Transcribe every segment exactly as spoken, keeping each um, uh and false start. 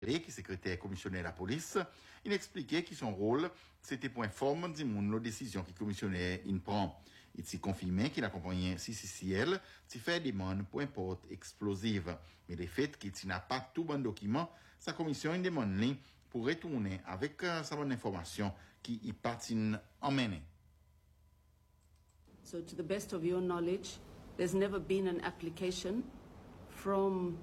qui est secrétaire commissionnaire de la police, il expliquait que son rôle, c'était pour informer du monde nos décisions que le commissionnaire il prend. Il s'est confirmé qu'il accompagnait C C C L, qui fait des demandes pour importe explosive. Mais le fait qu'il n'a pas tout bon document, sa commission il demande pour retourner avec euh, sa bonne information qui y patine emmenée. So to the best of your knowledge, there's never been an application from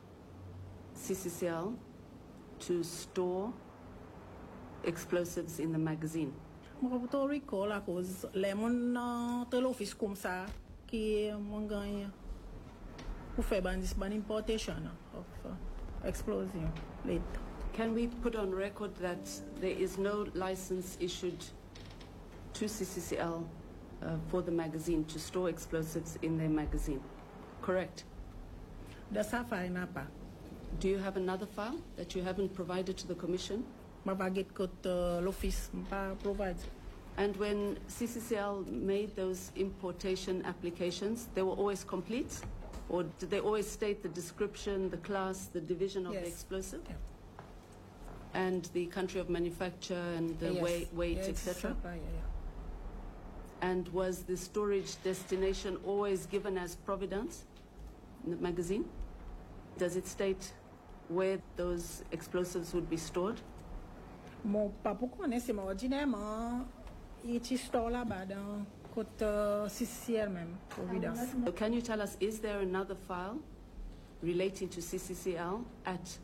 C C C L to store explosives in the magazine. Je ne recall à cause les mon de l'office comme ça qui mon gagne pour faire ban importation of uh, explosive later. Can we put on record that there is no license issued to C C C L uh, for the magazine to store explosives in their magazine? Correct? That's a fine pas. Do you have another file that you haven't provided to the Commission? Ma get got l'office provide. And when C C C L made those importation applications, they were always complete? Or did they always state the description, the class, the division of yes. the explosive? Yeah. And the country of manufacture and the yes. weight, weight yes. et cetera? Yeah, yeah. And was the storage destination always given as Providence in the magazine? Does it state where those explosives would be stored? Mon papa connaît mais ordinairement il est store là-bas dans côté C C C L même Providence. So can you tell us, is there another file relating to C C C L at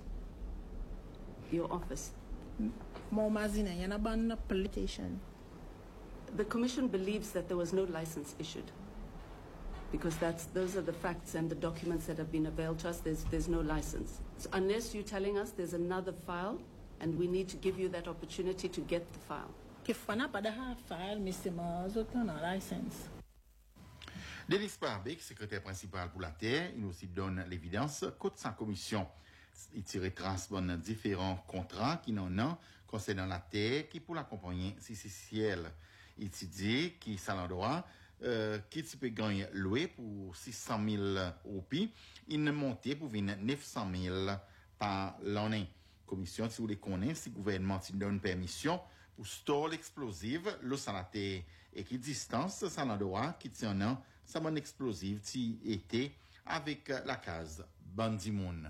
your office? Mon magazine il y en a ban publication. The Commission believes that there was no license issued, because that's, those are the facts and the documents that have been availed to us. There's, there's no license. So unless you're telling us there's another file, and we need to give you that opportunity to get the file. If on n'a pas de file, mais c'est mon license. Denis Parbeck, secrétaire principal pour la Terre, il aussi donne l'évidence côté sa commission. Il tire transbonne différents contrats qui n'en ont concernant la Terre qui pour l'accompagner C C C L. Il dit qu'il ça l'endroit Euh, qui peut gagner loué pour six cent mille roupies, il ne montait pour venir neuf cent mille par l'année. Commission, si vous les connaissez, si le gouvernement donne permission pour store l'explosive, le salaté et qui distance, ça l'endroit qui tient un ça bonne explosive qui était avec la case Bandimoun.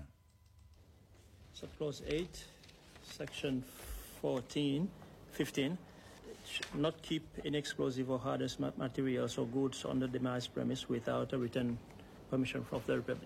So clause eight, section fourteen, fifteen. Not keep inexplosive or hazardous materials or goods on the demised premise without a written permission of the Republic.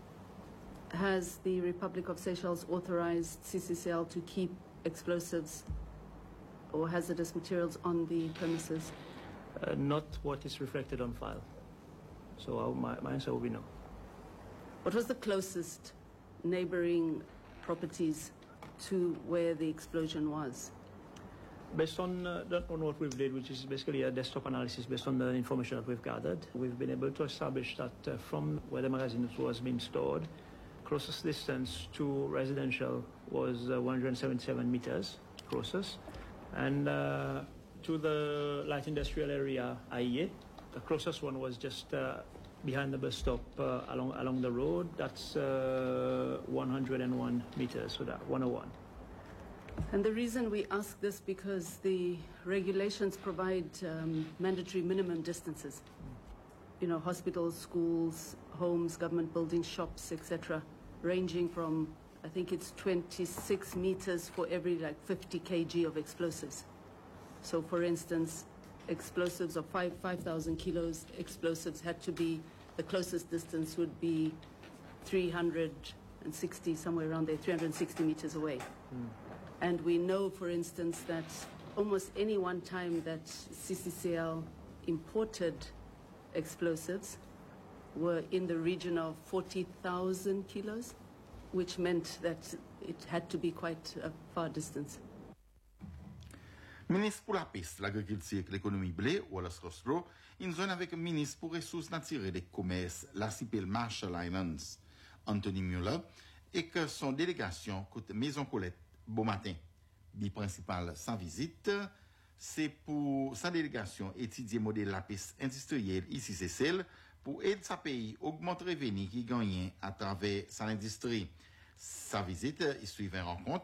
Has the Republic of Seychelles authorized C C C L to keep explosives or hazardous materials on the premises? Uh, not what is reflected on file. So uh, my, my answer will be no. What was the closest neighboring properties to where the explosion was? Based on, uh, on what we've did, which is basically a desktop analysis based on the information that we've gathered, we've been able to establish that uh, from where the magazine was being stored, closest distance to residential was uh, one hundred seventy-seven meters closest, and uh, to the light industrial area, I E A, the closest one was just uh, behind the bus stop uh, along along the road. That's uh, one hundred one meters, so that one oh one. And the reason we ask this because the regulations provide um, mandatory minimum distances. You know, hospitals, schools, homes, government buildings, shops, et cetera, ranging from, I think it's twenty-six meters for every like fifty kilograms of explosives. So, for instance, explosives of five five thousand kilos explosives had to be, the closest distance would be three hundred sixty, somewhere around there, three hundred sixty meters away. Mm. And we know, for instance, that almost any one time that C C C L imported explosives were in the region of forty thousand kilos, which meant that it had to be quite a far distance. Ministre pour la pêche, l'agriculture et l'économie blé, Wallace Rosbro, in zone avec le ministre pour ressources naturelles et commerce, la C P L Marshall Islands, Anthony Mueller, et que son délégation côté Maison Colette bon matin. Le principal sans visite, c'est pour sa délégation étudier modèle la pêche industrielle ici c'est celle pour aider sa pays augmenter les revenus qui gagnent à travers sa industrie. Sa visite, il suivait une rencontre